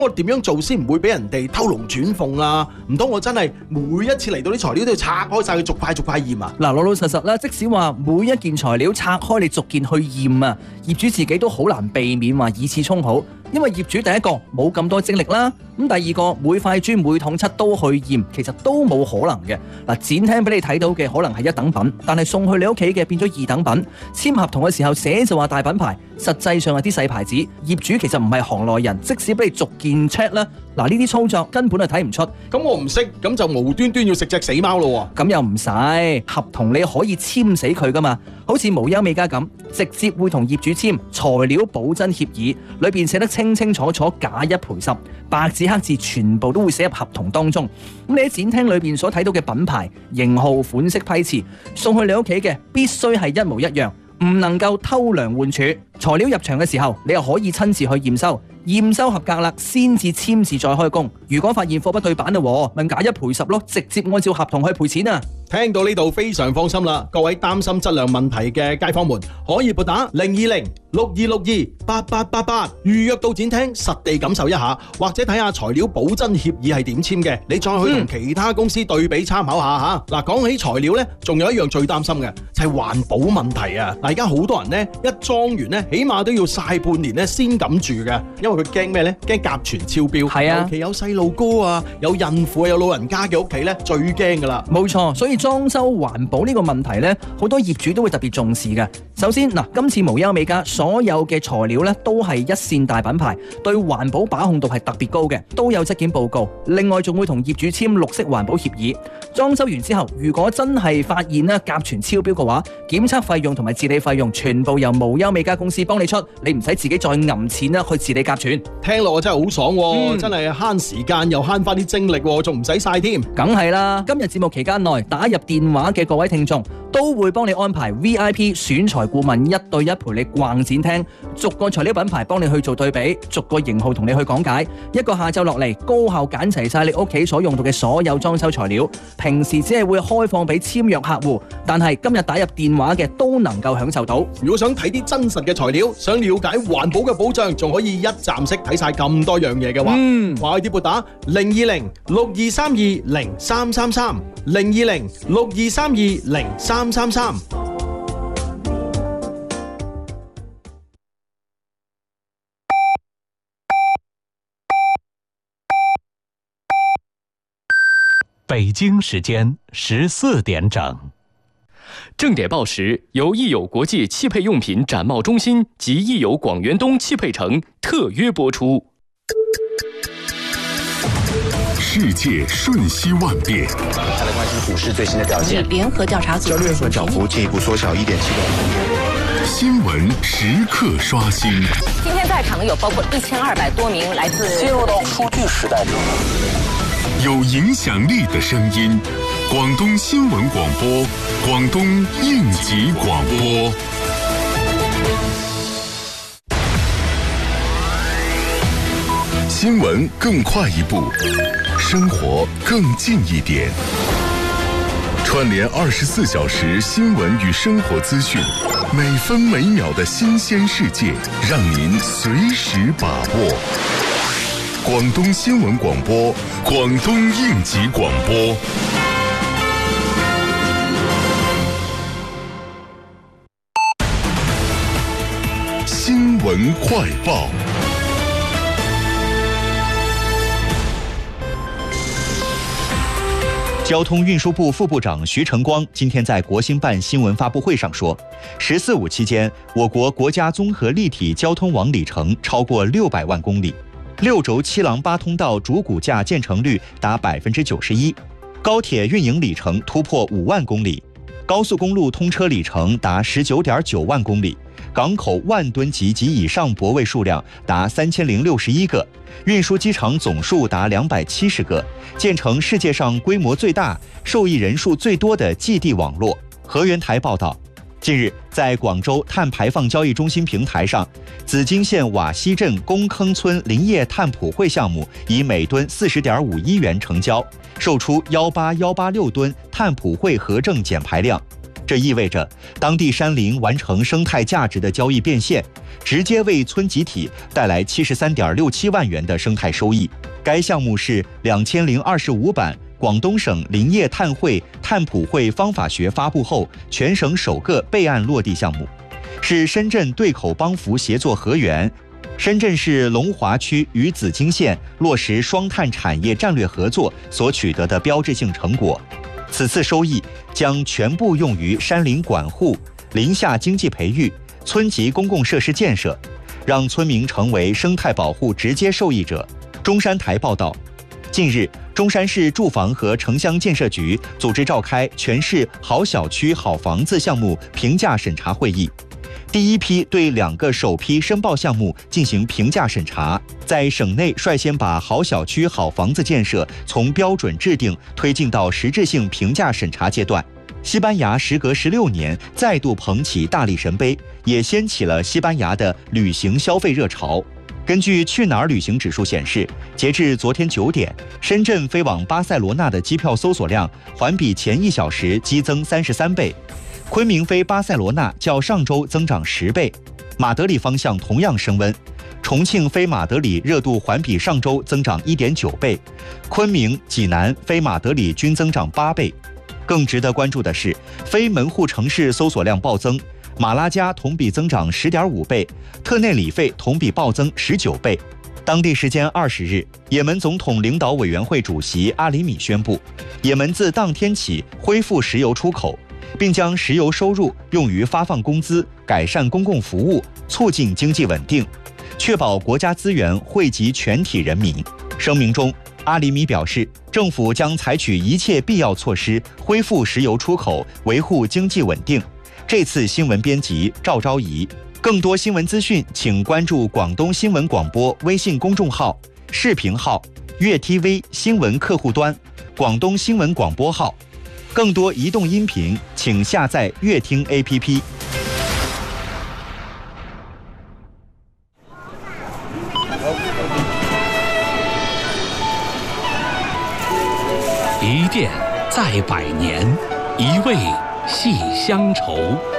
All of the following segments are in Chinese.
我點樣做先唔會俾人哋偷龍轉鳳啊？唔通我真係每一次嚟到啲材料都要拆開晒佢，逐塊驗啊？ 嗱，老老實實啦，即使話每一件材料拆開你逐件去驗啊，業主自己都好難避免話以次充好，因為業主第一個冇咁多精力啦，咁第二個每塊磚每桶漆都去驗，其實都冇可能嘅。嗱，展廳俾你睇到嘅可能係一等品，但係送去你屋企嘅變咗二等品。簽合同嘅時候寫就話大品牌，實際上係啲細牌子。業主其實唔係行內人，即使俾你逐件 check 啦，嗱呢啲操作根本係睇唔出。 咁我唔識，咁就無端端要食隻死貓咯喎。 咁又唔使，合同你可以簽死佢噶嘛，好似無憂美家咁，直接會同業主簽材料保真協議，裏邊寫得清清楚楚，假一賠十，白紙黑字全部都會寫入合同當中。咁你喺展廳裏邊所睇到嘅品牌、型號、款式、批次，送去你屋企嘅必須係一模一樣，唔能夠偷梁換柱。材料入場嘅時候，你又可以親自去驗收，驗收合格啦，先至簽字再開工。如果發現貨不對版啦，咪假一賠十咯，直接按照合同去賠錢啊！ 聽到呢度非常放心啦，各位擔心質量問題嘅街坊們，可以撥打020-6262-8888預約到展廳實地感受一下，或者睇下材料保真協議係點簽嘅，你再去同其他公司對比參考下嚇。嗱，講起材料呢，仲有一樣最擔心嘅就係環保問題啊！嗱，而家好多人呢，一裝完呢，起碼都要曬半年呢先敢住嘅，因為佢驚咩呢？驚甲醛超標。 係啊， 尤其有細路哥啊、有孕婦啊、有老人家嘅屋企呢，最驚噶啦。 冇錯，所以裝修環保呢個問題呢，好多業主都會特別重視嘅。首先嗱，今次無憂美家所有嘅材料呢，都係一線大品牌，對環保把控度係特別高嘅，都有質檢報告。另外仲會同業主簽綠色環保協議。裝修完之後，如果真係發現咧甲醛超標嘅話，檢測費用同埋治理費用全部由無憂美家公司幫你出，你唔使自己再揞錢啦去治理甲醛。 聽落真係好爽喎，真係慳時間又慳翻啲精力喎，仲唔使曬添。 梗係啦，今日節目期間內打入電話嘅各位聽眾，都會幫你安排 VIP 選材顧問1對1陪你逛展廳，逐個材料品牌幫你去做對比，逐個型號同你去講解。一個下晝落嚟，高效揀齊晒你屋企所用到嘅所有裝修材料。平時只係會開放俾簽約客戶，但係今日打入電話嘅都能夠享受到。 如果想睇啲真實嘅材料，想了解環保嘅保障，仲可以一站式睇晒咁多樣嘢嘅話，快啲撥打020-6232-0333 020-6232-0333。 北京时间14点整。 正点报时由益友国际汽配用品展贸中心及益友广源东汽配城特约播出。 世界瞬息万变， 他的关心股市最新的表现。 联合调查组交易所涨幅进一步缩小1.7%。 新闻时刻刷新。 今天在场的有包括1200多名来自。 进入到数据时代中。 有影响力的声音，广东新闻广播，广东应急广播。新闻更快一步，生活更近一点。串联24小时新闻与生活资讯，每分每秒的新鲜世界，让您随时把握。广东新闻广播，广东应急广播。新闻快报。 交通运输部副部长徐成光今天在国新办新闻发布会上说，“14-5期间，我国国家综合立体交通网里程超过600万公里，6轴7廊8通道主骨架建成率达91%，高铁运营里程突破5万公里，高速公路通车里程达19.9万公里，港口万吨级及以上泊位数量达3061个，运输机场总数达270个，建成世界上规模最大、受益人数最多的基地网络。”河源台报道，近日，在广州碳排放交易中心平台上，紫金县瓦西镇公坑村林业碳普惠项目以每吨40.5亿元成交，售出18186吨碳普惠核证减排量。 这意味着当地山林完成生态价值的交易变现，直接为村集体带来73.67万元的生态收益。该项目是2025版广东省林业碳汇碳普惠方法学发布后全省首个备案落地项目，是深圳对口帮扶协作河源、深圳市龙华区与紫金县落实双碳产业战略合作所取得的标志性成果。此次收益将全部用于山林管护、林下经济培育、村级公共设施建设，让村民成为生态保护直接受益者。中山台报道，近日，中山市住房和城乡建设局组织召开全市好小区好房子项目评价审查会议。第一批对2个首批申报项目进行评价审查，在省内率先把好小区好房子建设从标准制定推进到实质性评价审查阶段。西班牙时隔16年再度捧起大力神杯，也掀起了西班牙的旅行消费热潮。根据去哪儿旅行指数显示，截至昨天9点，深圳飞往巴塞罗那的机票搜索量环比前1小时激增33倍。昆明飞巴塞罗那较上周增长10倍，马德里方向同样升温，重庆飞马德里热度环比上周增长1.9倍，昆明、济南飞马德里均增长8倍。更值得关注的是，非门户城市搜索量暴增，马拉加同比增长10.5倍，特内里费同比暴增19倍。当地时间20日，也门总统领导委员会主席阿里米宣布，也门自当天起恢复石油出口，并将石油收入用于发放工资、改善公共服务、促进经济稳定，确保国家资源惠及全体人民。声明中，阿里米表示，政府将采取一切必要措施恢复石油出口，维护经济稳定。这次新闻编辑赵昭仪。更多新闻资讯，请关注广东新闻广播微信公众号、视频号、粤 TV 新闻客户端、广东新闻广播号。更多移动音频，请下载乐听 APP。 一店在百年，一味系乡愁。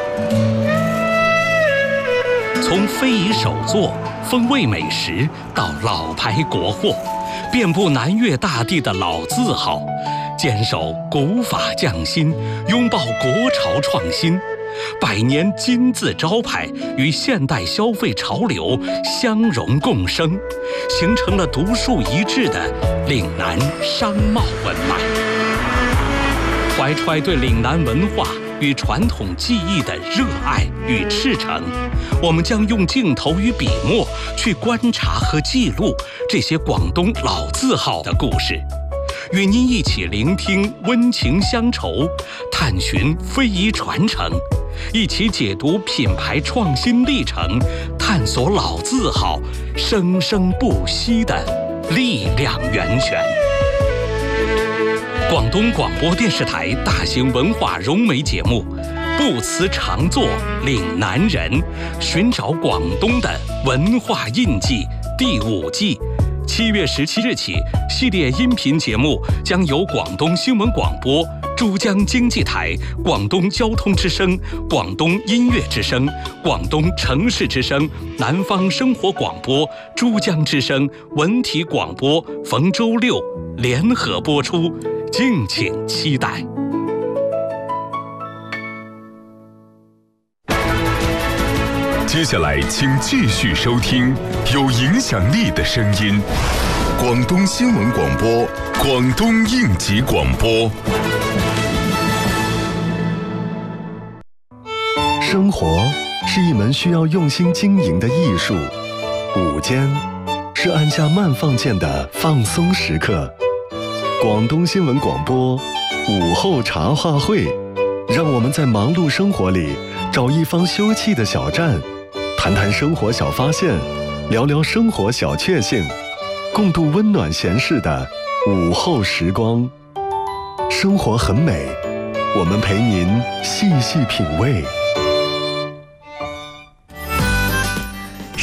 从非遗手作、风味美食到老牌国货，遍布南粤大地的老字号，坚守古法匠心，拥抱国潮创新。百年金字招牌与现代消费潮流相融共生，形成了独树一帜的岭南商贸文脉。怀揣对岭南文化与传统技艺的热爱与赤诚，我们将用镜头与笔墨去观察和记录这些广东老字号的故事，与您一起聆听温情乡愁，探寻非遗传承，一起解读品牌创新历程，探索老字号生生不息的力量源泉。广东广播电视台大型文化融媒节目《不辞常作岭南人》，寻找广东的文化印记第5季，7月17日起，系列音频节目将由广东新闻广播、珠江经济台、广东交通之声、广东音乐之声、广东城市之声、南方生活广播、珠江之声、文体广播逢周6联合播出，敬请期待。 接下来，请继续收听有影响力的声音——广东新闻广播、广东应急广播。 生活是一门需要用心经营的艺术，午间是按下慢放键的放松时刻。广东新闻广播午后茶话会，让我们在忙碌生活里找一方休憩的小站，谈谈生活小发现，聊聊生活小确幸，共度温暖闲适的午后时光。生活很美，我们陪您细细品味。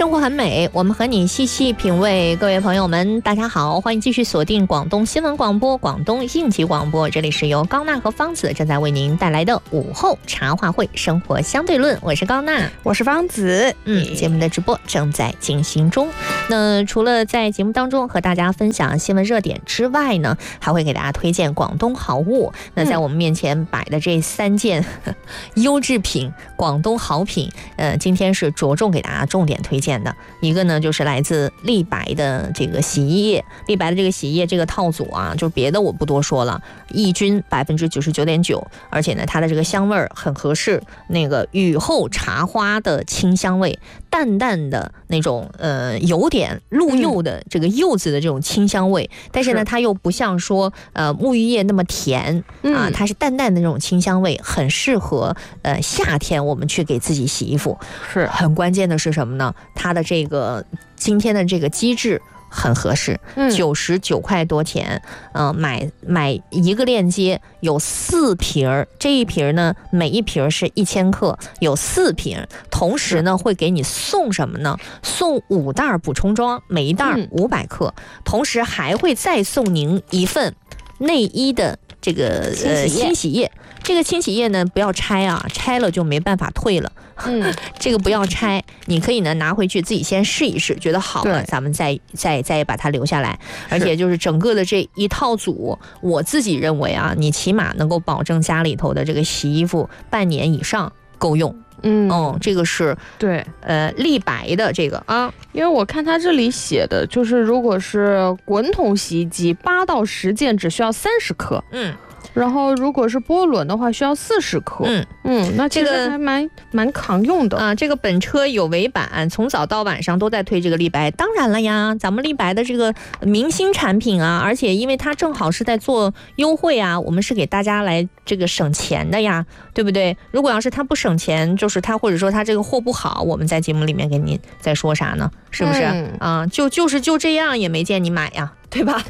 生活很美，我们和你细细品味。各位朋友们，大家好，欢迎继续锁定广东新闻广播、广东应急广播，这里是由高娜和方子正在为您带来的午后茶话会生活相对论。我是高娜， 我是方子。 节目的直播正在进行中。那除了在节目当中和大家分享新闻热点之外呢，还会给大家推荐广东好物。那在我们面前摆的这3件优质品，广东好品，今天是着重给大家重点推荐的。一个呢就是来自立白的这个洗衣液，立白的这个洗衣液这个套组啊，就别的我不多说了，抑菌99.9%，而且呢它的这个香味儿很合适，那个雨后茶花的清香味，淡淡的那种有点鹿柚的这个柚子的这种清香味，但是呢它又不像说沐浴液那么甜啊，它是淡淡的那种清香味，很适合夏天我们去给自己洗衣服。 是很关键的是什么呢？它的这个今天的这个机制很合适，99块多钱，买一个链接有4瓶，这一瓶呢每一瓶是1000克，有4瓶，同时呢会给你送什么呢？送5袋补充装，每一袋500克，同时还会再送您一份内衣的这个清洗液。这个清洗液呢不要拆啊，拆了就没办法退了。这个不要拆，你可以呢拿回去自己先试一试，觉得好了咱们再把它留下来。而且就是整个的这一套组，我自己认为啊，你起码能够保证家里头的这个洗衣服半年以上够用。这个是对， 立白的这个啊， 因为我看它这里写的就是，如果是滚筒洗衣机8到10件只需要30克，然后如果是波轮的话需要40克，那这个还蛮抗用的啊。这个本车有为版从早到晚上都在推这个立白，当然了呀，咱们立白的这个明星产品啊，而且因为它正好是在做优惠啊，我们是给大家来这个省钱的呀，对不对？如果要是它不省钱，就是它或者说它这个货不好，我们在节目里面给你在说啥呢？是不是啊？就这样也没见你买呀，对吧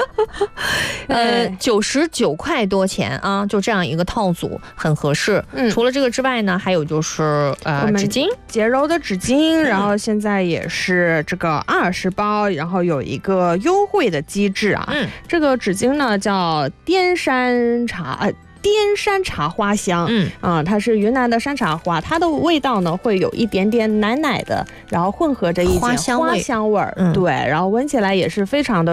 ？99块多钱啊，就这样一个套组很合适。除了这个之外呢，还有就是纸巾， 洁柔的纸巾，然后现在也是这个20包，然后有一个优惠的机制啊。这个纸巾呢叫滇山茶花香，它是云南的山茶花，它的味道呢会有一点点奶奶的，然后混合着一点花香味儿，对，然后闻起来也是非常的